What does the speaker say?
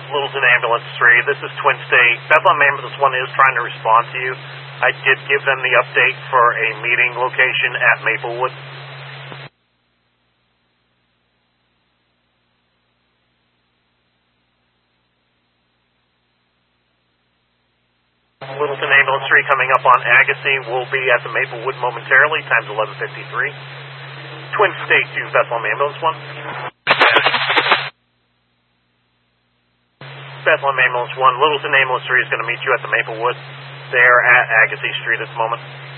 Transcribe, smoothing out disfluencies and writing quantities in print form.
Littleton Ambulance 3, this is Twin State. Bethlehem Ambulance 1 is trying to respond to you. I did give them the update for a meeting location at Maplewood. Littleton Ambulance 3 coming up on Agassiz will be at the Maplewood momentarily, time's 11:53. Twin State to Bethlehem Ambulance 1. Bethlehem Ambulance 1, Littleton Ambulance 3 is going to meet you at the Maplewood there at Agassiz Street at the moment.